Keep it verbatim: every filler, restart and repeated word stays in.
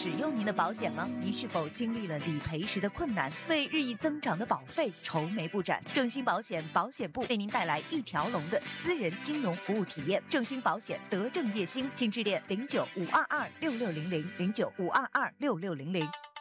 使用您的保险吗？您是否经历了理赔时的困难，为日益增长的保费愁眉不展？正兴保险保险部为您带来一条龙的私人金融服务体验。正兴保险德正叶兴，请致电零九五二二六六零零零九五二二六六零零。